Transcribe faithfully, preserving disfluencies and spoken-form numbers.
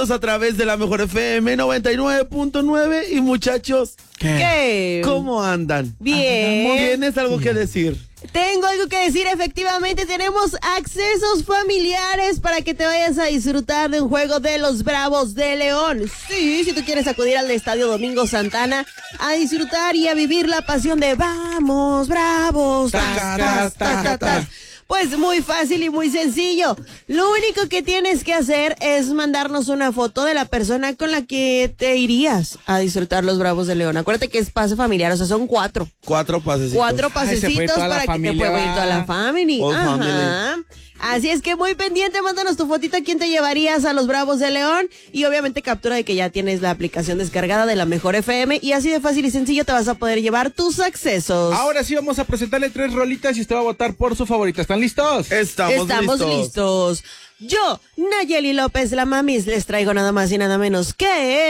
a través de la Mejor F M noventa y nueve punto nueve. Y muchachos, ¿Qué? ¿Qué? ¿cómo andan? Bien. ¿Tienes algo que decir? Tengo algo que decir, efectivamente tenemos accesos familiares para que te vayas a disfrutar de un juego de los Bravos de León. Sí, si tú quieres acudir al Estadio Domingo Santana a disfrutar y a vivir la pasión de vamos, Bravos. Tas, tas, tas, tas, tas. Pues muy fácil y muy sencillo. Lo único que tienes que hacer es mandarnos una foto de la persona con la que te irías a disfrutar los Bravos de León. Acuérdate que es pase familiar, o sea, son cuatro. Cuatro pasecitos. Cuatro Ay, se fue pasecitos toda la para que te familia, pueda ir va. toda la family. All Ajá. family. Así es que muy pendiente, mándanos tu fotito a quién te llevarías a los Bravos de León y obviamente captura de que ya tienes la aplicación descargada de la Mejor F M y así de fácil y sencillo te vas a poder llevar tus accesos. Ahora sí vamos a presentarle tres rolitas y usted va a votar por su favorita. ¿Están listos? Estamos, Estamos listos. listos. Yo, Nayeli López, la mamis, les traigo nada más y nada menos que...